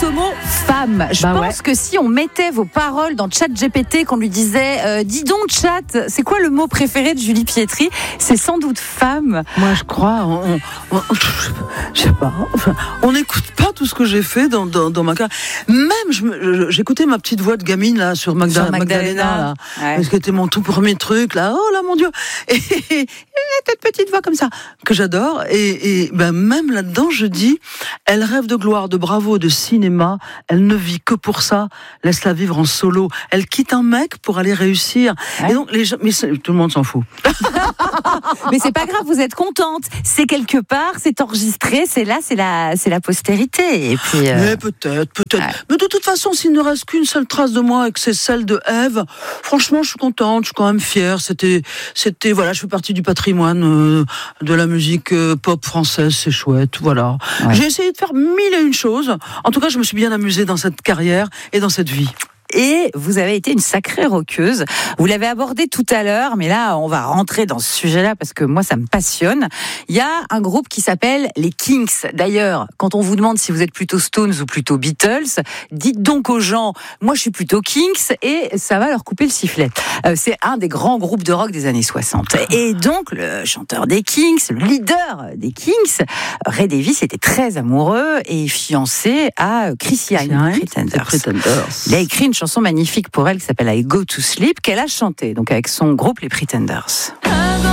ce mot femme. Je pense que si on mettait vos paroles dans ChatGPT, qu'on lui disait dis donc chat, c'est quoi le mot préféré de Julie Pietri, c'est sans doute femme. Moi je crois, je sais pas, on n'écoute pas tout ce que j'ai fait dans ma carrière. Même j'écoutais ma petite voix de gamine là sur Magdalena là, parce que c'était mon tout premier truc là. Oh là mon Dieu, et cette petite voix comme ça que j'adore. Et ben même là-dedans je dis, elle rêve de gloire, de bravo, de cinéma. Elle ne vit que pour ça. Laisse-la vivre en solo. Elle quitte un mec pour aller réussir. Ouais. Et donc les gens, mais tout le monde s'en fout. Mais c'est pas grave, vous êtes contente. C'est quelque part, c'est enregistré, c'est là, c'est la postérité. Et puis. Mais peut-être. Ouais. Mais de toute façon, s'il ne reste qu'une seule trace de moi et que c'est celle de Ève, franchement, je suis contente, je suis quand même fière. C'était, voilà, je fais partie du patrimoine de la musique pop française, c'est chouette, voilà. Ouais. J'ai essayé de faire 1001 choses. En tout cas, je me suis bien amusée dans cette carrière et dans cette vie. Et vous avez été une sacrée rockeuse. Vous l'avez abordé tout à l'heure, mais là, on va rentrer dans ce sujet-là parce que moi, ça me passionne. Il y a un groupe qui s'appelle les Kinks. D'ailleurs, quand on vous demande si vous êtes plutôt Stones ou plutôt Beatles, dites donc aux gens, moi, je suis plutôt Kinks, et ça va leur couper le sifflet. C'est un des grands groupes de rock des années 60. Et donc, le chanteur des Kinks, le leader des Kinks, Ray Davies, était très amoureux et fiancé à Chrissy Hynde, Pretenders. Il a écrit une chanson magnifique pour elle qui s'appelle I Go to Sleep, qu'elle a chantée donc avec son groupe les Pretenders.